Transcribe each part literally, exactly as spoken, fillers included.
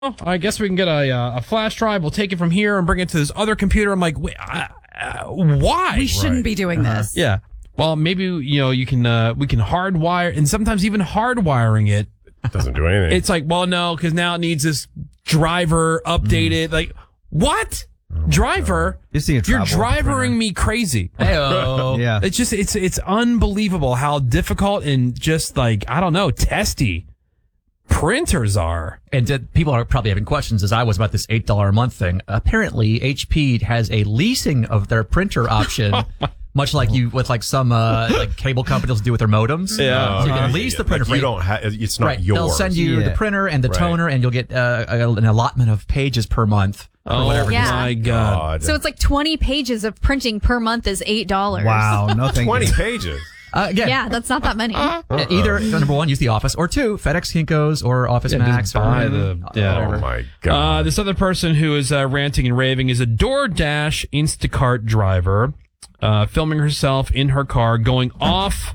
oh, I guess we can get a uh, a flash drive. We'll take it from here and bring it to this other computer. I'm like, wait, uh, uh, why? We shouldn't right. be doing uh-huh. this. Yeah. Well, maybe, you know, you can, uh, we can hardwire, and sometimes even hardwiring it doesn't do anything. It's like, well, no, because now it needs this driver updated. Mm. Like, what? Oh, driver? You see a You're drivering me crazy. Hey-o. Yeah. It's just, it's, it's unbelievable how difficult and just like, I don't know, testy printers are. And uh, people are probably having questions, as I was, about this eight dollars a month thing. Apparently, H P has a leasing of their printer option. Much like you, with like some uh, like cable companies do with their modems. Yeah. So you can lease the printer. Like you don't have, it's not right. yours. They'll send you yeah. the printer and the right. toner, and you'll get uh, an allotment of pages per month. Oh, or whatever. Yeah. my God. God. So it's like twenty pages of printing per month is eight dollars. Wow. No, thank twenty you. pages. Uh, again, Yeah, that's not that many. uh, either, number one, use the Office, or two, FedEx Kinko's or Office Yeah, Max. just buy or, the- yeah. Oh, my God. Uh, this other person who is uh, ranting and raving is a DoorDash Instacart driver, uh, filming herself in her car going off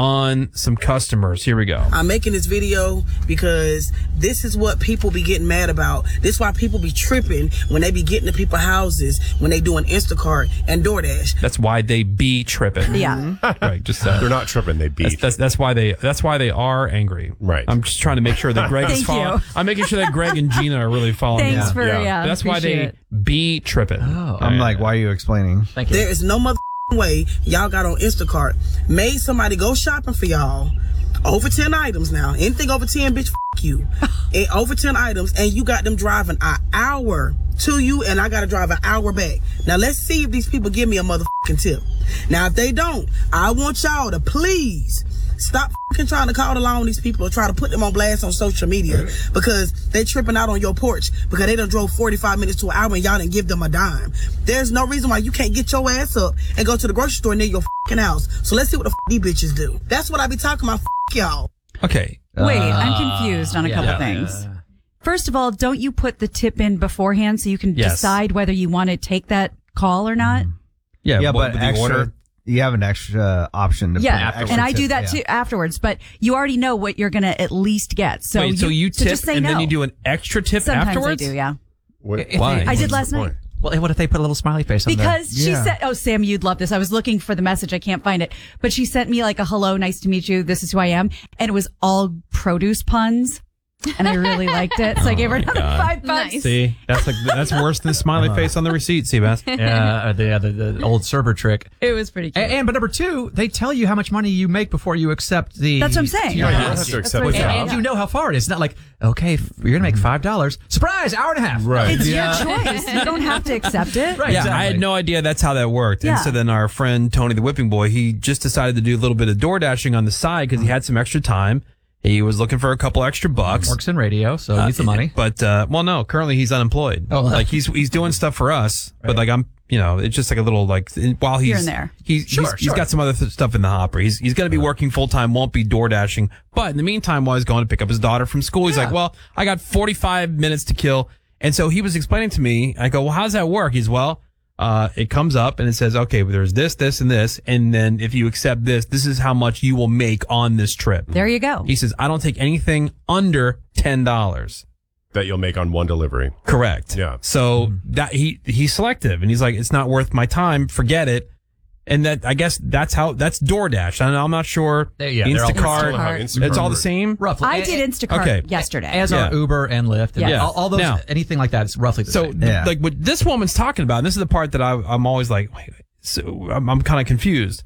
on some customers. Here we go. I'm making this video because this is what people be getting mad about. This is why people be tripping when they be getting to people's houses when they doing Instacart and DoorDash. That's why they be tripping. Yeah. Right. Just uh, They're not tripping. They beat. That's, that's that's why they that's why they are angry. Right. I'm just trying to make sure that Greg is Thank following. you. I'm making sure that Greg and Gina are really following. Thanks me. for, Yeah. yeah. That's why they appreciate it. be tripping. Oh. I'm like, why are you explaining? Thank you. There is no mother way y'all got on Instacart. Made somebody go shopping for y'all. Over ten items now. Anything over ten, bitch, f*** you. And over ten items, and you got them driving an hour to you, and I got to drive an hour back. Now, let's see if these people give me a motherfucking tip. Now, if they don't, I want y'all to please stop f***ing trying to call the law on these people or try to put them on blast on social media because they tripping out on your porch because they done drove forty-five minutes to an hour and y'all didn't give them a dime. There's no reason why you can't get your ass up and go to the grocery store near your f***ing house. So let's see what the f*** these bitches do. That's what I be talking about, f*** y'all. Okay. Wait, I'm confused on a yeah. couple Yeah. things. First of all, don't you put the tip in beforehand so you can Yes. decide whether you want to take that call or not? Yeah. Yeah, what, but the extra, order? you have an extra option to Yeah, put extra and I tip, do that yeah. too afterwards, but you already know what you're going to at least get. So Wait, you, so you so tip just say and no. then you do an extra tip Sometimes afterwards? I do, yeah. What, If Why? they- I did what's last the night. point? Well, what if they put a little smiley face on there? Because she Yeah. said, oh, Sam, you'd love this. I was looking for the message. I can't find it. But she sent me like a hello, nice to meet you. This is who I am. And it was all produce puns. And I really liked it. So I gave her another God. five bucks. Nice. See, that's like that's worse than the smiley face on the receipt, Seabass. Yeah, uh, the, uh, the, the old server trick. It was pretty cute. And, and but number two, they tell you how much money you make before you accept the. That's what I'm saying. Yeah, you don't Yes. have to That's accept what the I And, said. job. and you know how far it is. It's not like, okay, f- you're going to make five dollars. Surprise, hour and a half. Right. It's your choice. You don't have to accept it. Right, Yeah, exactly. I had no idea that's how that worked. And Yeah. so then our friend Tony the Whipping Boy, he just decided to do a little bit of door dashing on the side because he had some extra time. He was looking for a couple extra bucks. Works in radio, so he needs the money. But, uh, well, no, currently he's unemployed. Oh. Like he's, he's doing stuff for us, but like I'm, you know, it's just like a little like, while he's, Here and there. He's, Sure, he's, he's sure. got some other th- stuff in the hopper. He's, he's going to be working full time, won't be door dashing. But in the meantime, while he's going to pick up his daughter from school, he's Yeah. like, well, I got forty-five minutes to kill. And so he was explaining to me, I go, well, how does that work? He's, well, uh, it comes up and it says, okay, well, there's this, this, and this. And then if you accept this, this is how much you will make on this trip. There you go. He says, I don't take anything under ten dollars. That you'll make on one delivery. Correct. Yeah. So that he, he's selective and he's like, it's not worth my time. Forget it. And that, I guess that's how, that's DoorDash. I I'm not sure. They- yeah, they're all- Instacart. Still how Instacart It's all the works. same. Roughly. I And- did Instacart Okay. yesterday. As Yeah. are Uber and Lyft. And Yeah. all, all those, Now- anything like that is roughly the So, same. th- Yeah. like what this woman's talking about, and this is the part that I, I'm always like, wait, so I'm, I'm kind of confused.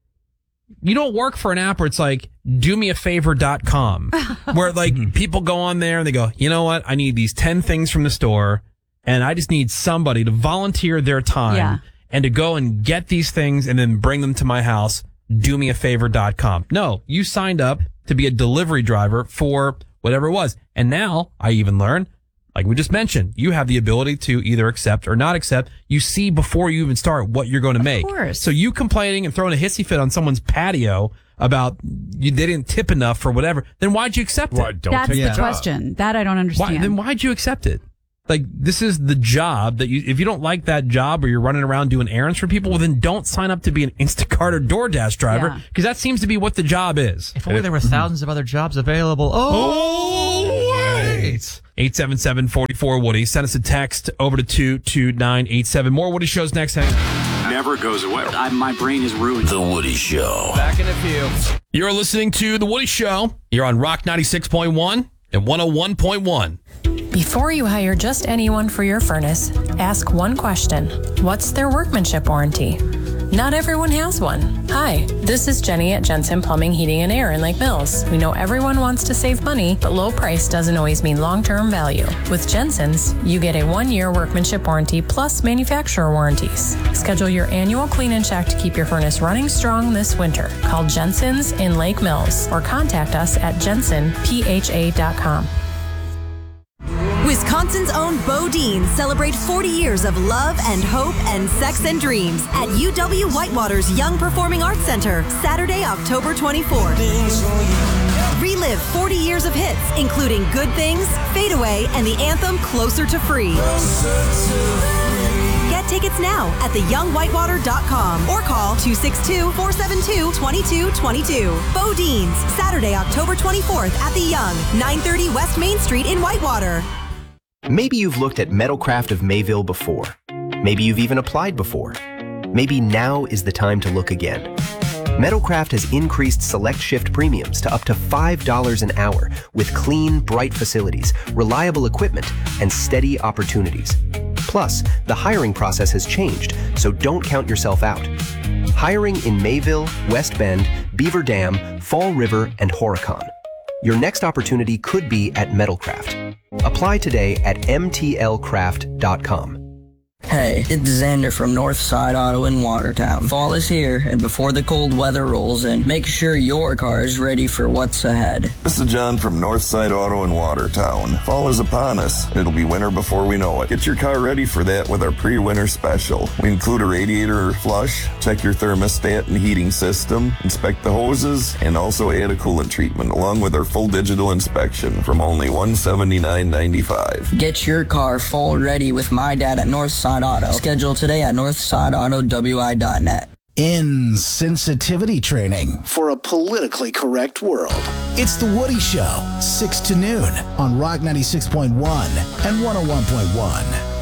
You don't work for an app where it's like, do me a favor dot com, where like people go on there and they go, you know what? I need these ten things from the store and I just need somebody to volunteer their time Yeah. and to go and get these things and then bring them to my house. do me a favor dot com. No, you signed up to be a delivery driver for whatever it was. And now I even learned, like we just mentioned, you have the ability to either accept or not accept. You see before you even start what you're going to make. course. So you complaining and throwing a hissy fit on someone's patio about you they didn't tip enough for whatever, then why'd you accept Well, it? don't That's take the the job. question. That I don't Why, understand. then why'd you accept it? Like, this is the job that you, if you don't like that job or you're running around doing errands for people, well, then don't sign up to be an Instacart or DoorDash driver Yeah. because that seems to be what the job is. If only there were thousands of other jobs available. Oh, Oh, right. eight seven seven, four four, Woody. Send us a text over to two two nine eight seven. More Woody Shows next. Hang on. Never goes away. I, my brain is ruined. The Woody Show. Back in a few. You're listening to The Woody Show. You're on Rock ninety-six point one and one oh one point one. Before you hire just anyone for your furnace, ask one question. What's their workmanship warranty? Not everyone has one. Hi, this is Jenny at Jensen Plumbing, Heating, and Air in Lake Mills. We know everyone wants to save money, but low price doesn't always mean long-term value. With Jensen's, you get a one-year workmanship warranty plus manufacturer warranties. Schedule your annual clean and check to keep your furnace running strong this winter. Call Jensen's in Lake Mills or contact us at jensen p h a dot com. Wisconsin's own Bodine celebrate forty years of love and hope and sex and dreams at U W Whitewater's Young Performing Arts Center, Saturday, October twenty-fourth. Relive forty years of hits, including Good Things, Fade Away, and the anthem Closer to Free. Get tickets now at the young whitewater dot com or call two six two, four seven two, two two two two. Bodine's, Saturday, October twenty-fourth at the Young, nine thirty West Main Street in Whitewater. Maybe you've looked at Metalcraft of Mayville before. Maybe you've even applied before. Maybe now is the time to look again. Metalcraft has increased select shift premiums to up to five dollars an hour with clean, bright facilities, reliable equipment, and steady opportunities. Plus, the hiring process has changed, so don't count yourself out. Hiring in Mayville, West Bend, Beaver Dam, Fall River, and Horicon. Your next opportunity could be at Metalcraft. Apply today at m t l craft dot com. Hey, it's Xander from Northside Auto in Watertown. Fall is here, and before the cold weather rolls in, make sure your car is ready for what's ahead. This is John from Northside Auto in Watertown. Fall is upon us. It'll be winter before we know it. Get your car ready for that with our pre-winter special. We include a radiator flush, check your thermostat and heating system, inspect the hoses, and also add a coolant treatment along with our full digital inspection from only one hundred seventy-nine ninety-five. Get your car fall ready with my dad at Northside Auto. Schedule today at northside auto w i dot net. Insensitivity training for a politically correct world. It's The Woody Show, six to noon on Rock ninety-six point one and one oh one point one.